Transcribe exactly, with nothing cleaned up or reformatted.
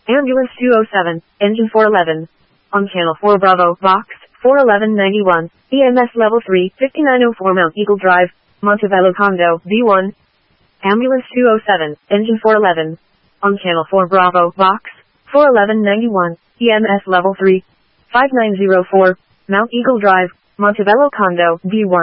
Ambulance two oh seven, engine four eleven. On channel four Bravo, box, four eleven ninety-one, E M S level three, fifty-nine oh four Mount Eagle Drive, Montebello Condo, B one. Ambulance two oh seven, engine four eleven. On channel four Bravo, box, four eleven ninety-one, E M S level three, five nine oh four, Mount Eagle Drive, Montebello Condo, B one.